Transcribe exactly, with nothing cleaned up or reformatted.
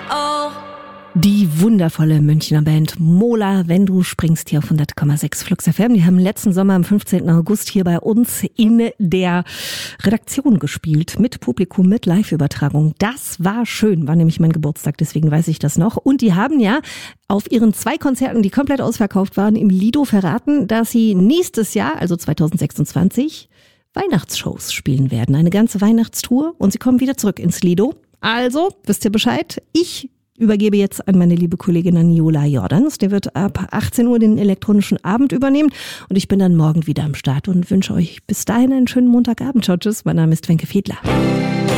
oh. Die wundervolle Münchner Band Mola, wenn du springst, hier auf hundert Komma sechs Flux F M. Die haben letzten Sommer am fünfzehnten August hier bei uns in der Redaktion gespielt. Mit Publikum, mit Live-Übertragung. Das war schön, war nämlich mein Geburtstag, deswegen weiß ich das noch. Und die haben ja auf ihren zwei Konzerten, die komplett ausverkauft waren, im Lido verraten, dass sie nächstes Jahr, also zweitausendsechsundzwanzig, Weihnachtsshows spielen werden. Eine ganze Weihnachtstour und sie kommen wieder zurück ins Lido. Also, wisst ihr Bescheid? Ich übergebe jetzt an meine liebe Kollegin Niola Jordans. Der wird ab achtzehn Uhr den elektronischen Abend übernehmen und ich bin dann morgen wieder am Start und wünsche euch bis dahin einen schönen Montagabend. Ciao, tschüss. Mein Name ist Wenke Fiedler.